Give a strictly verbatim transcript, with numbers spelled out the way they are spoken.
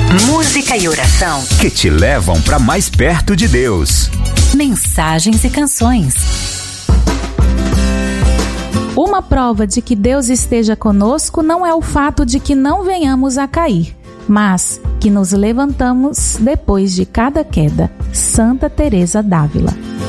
Música e oração que te levam para mais perto de Deus. Mensagens e canções. Uma prova de que Deus esteja conosco não é o fato de que não venhamos a cair, mas que nos levantamos depois de cada queda. Santa Teresa d'Ávila.